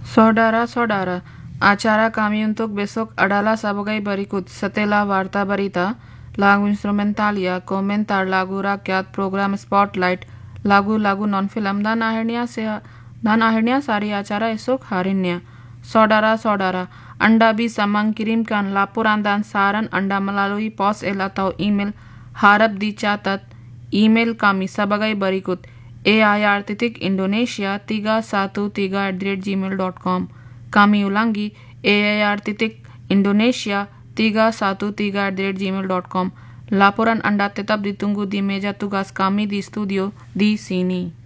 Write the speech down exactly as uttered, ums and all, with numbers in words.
Saudara-saudara, acara kami untuk besok adalah sebagai berikut. Setelah warta berita, lagu instrumentalia, komentar lagu rakyat, program spotlight, lagu-lagu non-film, dan akhirnya se- dan akhirnya sari acara esok harinya. Saudara-saudara, Anda bisa mengirimkan laporan dan saran Anda melalui pos el atau email. Harap dicatat email kami sebagai berikut: air titik indonesia tiga satu tiga at gmail dot com. Kami ulangi, air titik indonesia tiga satu tiga at gmail dot com. Laporan Anda tetap ditunggu di meja tugas kami di studio di sini.